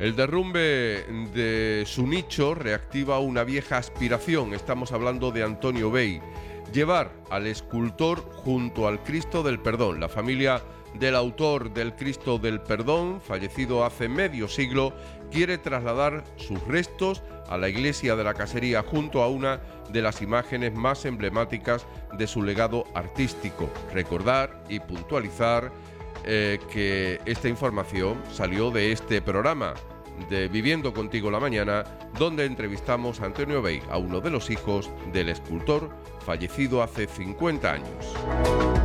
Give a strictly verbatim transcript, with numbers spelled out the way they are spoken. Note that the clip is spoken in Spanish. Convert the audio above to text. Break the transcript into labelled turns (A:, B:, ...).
A: El derrumbe de su nicho reactiva una vieja aspiración. Estamos hablando de Antonio Bey. Llevar al escultor junto al Cristo del Perdón. La familia del autor del Cristo del Perdón, fallecido hace medio siglo, quiere trasladar sus restos a la iglesia de la Casería junto a una de las imágenes más emblemáticas de su legado artístico. Recordar y puntualizar eh, que esta información salió de este programa de Viviendo Contigo la Mañana, donde entrevistamos a Antonio Bey, a uno de los hijos del escultor fallecido hace cincuenta años.